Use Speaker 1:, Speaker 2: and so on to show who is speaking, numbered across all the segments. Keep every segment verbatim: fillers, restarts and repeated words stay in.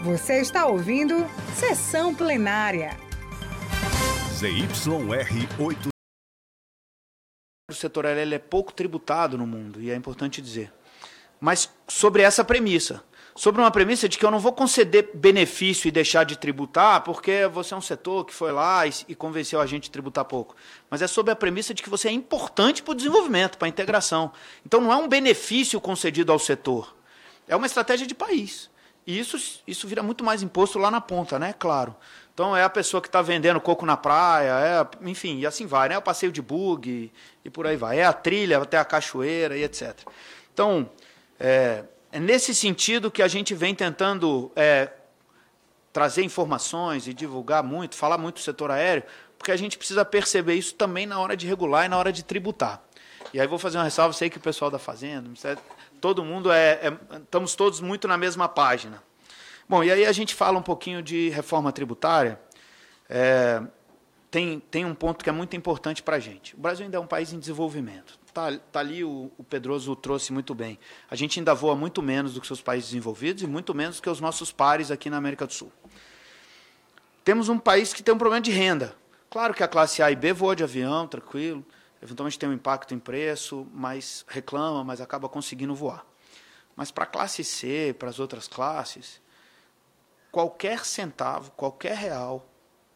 Speaker 1: Você está ouvindo Sessão Plenária.
Speaker 2: Z Y R oito.
Speaker 3: O setor aéreo ele é pouco tributado no mundo, e é importante dizer. Mas sobre essa premissa, sobre uma premissa de que eu não vou conceder benefício e deixar de tributar porque você é um setor que foi lá e, e convenceu a gente a tributar pouco. Mas é sobre a premissa de que você é importante para o desenvolvimento, para a integração. Então não é um benefício concedido ao setor, é uma estratégia de país. E isso, isso vira muito mais imposto lá na ponta, né? Claro. Então, é a pessoa que está vendendo coco na praia, é, enfim, e assim vai, né? O passeio de bug e por aí vai. É a trilha até a cachoeira e etcétera. Então, é, é nesse sentido que a gente vem tentando é, trazer informações e divulgar muito, falar muito do setor aéreo, porque a gente precisa perceber isso também na hora de regular e na hora de tributar. E aí vou fazer uma ressalva, sei que o pessoal da Fazenda, todo mundo é, é... Estamos todos muito na mesma página. Bom, e aí a gente fala um pouquinho de reforma tributária. É, tem, tem um ponto que é muito importante para a gente. O Brasil ainda é um país em desenvolvimento. Tá, tá ali, o, o Pedroso trouxe muito bem. A gente ainda voa muito menos do que os países desenvolvidos e muito menos do que os nossos pares aqui na América do Sul. Temos um país que tem um problema de renda. Claro que a classe A e B voa de avião, tranquilo, eventualmente tem um impacto em preço, mas reclama, mas acaba conseguindo voar. Mas para a classe C, para as outras classes, qualquer centavo, qualquer real,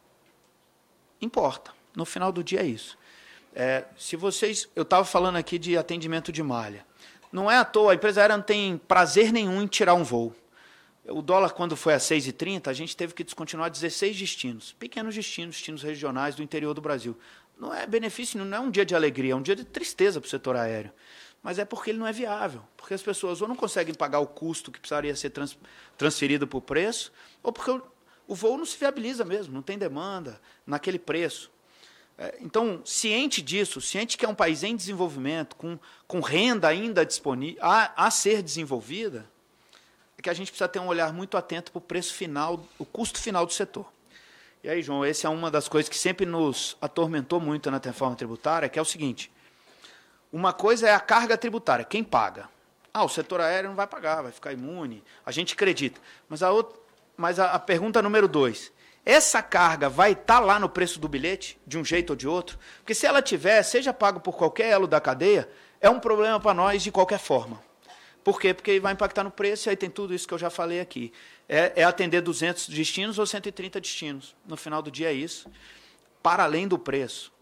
Speaker 3: importa. No final do dia é isso. É, se vocês, eu estava falando aqui de atendimento de malha. Não é à toa, a empresa aérea não tem prazer nenhum em tirar um voo. O dólar, quando foi a seis e trinta, a gente teve que descontinuar dezesseis destinos, pequenos destinos, destinos regionais do interior do Brasil. Não é benefício, não é um dia de alegria, é um dia de tristeza para o setor aéreo. Mas é porque ele não é viável, porque as pessoas ou não conseguem pagar o custo que precisaria ser trans, transferido para o preço, ou porque o, o voo não se viabiliza mesmo, não tem demanda naquele preço. É, então, ciente disso, ciente que é um país em desenvolvimento, com, com renda ainda disponível, a, a ser desenvolvida, é que a gente precisa ter um olhar muito atento para o preço final, o custo final do setor. E aí, João, essa é uma das coisas que sempre nos atormentou muito na reforma tributária, que é o seguinte: uma coisa é a carga tributária, quem paga? Ah, o setor aéreo não vai pagar, vai ficar imune, a gente acredita. Mas a, outra, mas a, a pergunta número dois, essa carga vai estar lá no preço do bilhete, de um jeito ou de outro? Porque se ela tiver, seja pago por qualquer elo da cadeia, é um problema para nós de qualquer forma. Por quê? Porque vai impactar no preço, e aí tem tudo isso que eu já falei aqui. É, é atender duzentos destinos ou cento e trinta destinos. No final do dia é isso. Para além do preço.